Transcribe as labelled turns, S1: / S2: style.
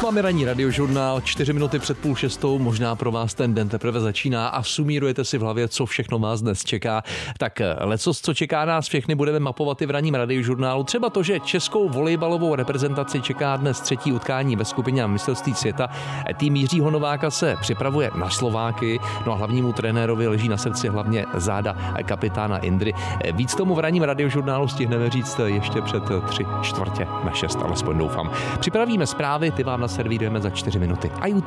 S1: Máme ranní radiožurnál, 4 minuty před 5:30, možná pro vás ten den teprve začíná a sumírujete si v hlavě, co všechno vás dnes čeká. Tak lecos, co čeká nás všechny, budeme mapovat i v ranním radiožurnálu. Třeba to, že českou volejbalovou reprezentaci čeká dnes třetí utkání ve skupině mistrovství světa. Tým Jiřího Nováka se připravuje na Slováky, no a hlavnímu trenérovi leží na srdci hlavně záda kapitána Indry. Víc tomu v ranním radiožurnálu stihneme říct ještě před 3/4 na 6, alespoň doufám. Připravíme zprávy, ty vám naservírujeme za 4 minuty. A